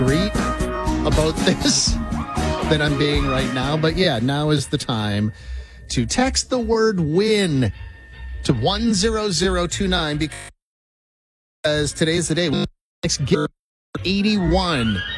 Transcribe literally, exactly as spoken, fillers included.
read about this than I'm being right now. But yeah, now is the time to text the word win to one zero zero two nine because today's the day. Let's get eighty-one.